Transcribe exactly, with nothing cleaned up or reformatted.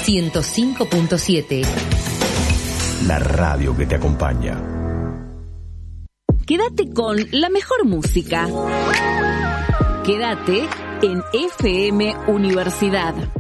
ciento cinco punto siete. La radio que te acompaña. Quédate con la mejor música. Quédate en F M Universidad.